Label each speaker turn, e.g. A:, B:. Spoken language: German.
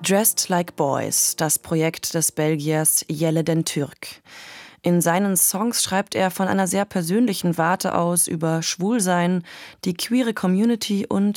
A: Dressed Like Boys, das Projekt des Belgiers Jelle den Türk. In seinen Songs schreibt er von einer sehr persönlichen Warte aus über Schwulsein, die queere Community und